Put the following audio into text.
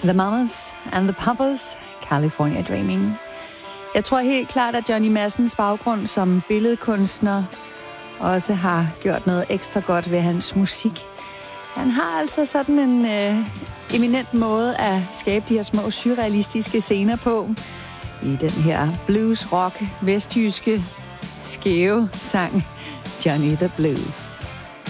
The Mamas and the Papas, California Dreaming. Jeg tror helt klart, at Johnny Madsens baggrund som billedkunstner også har gjort noget ekstra godt ved hans musik. Han har altså sådan en eminent måde at skabe de her små surrealistiske scener på i den her blues, rock, vestjyske, skæve sang Johnny the Blues.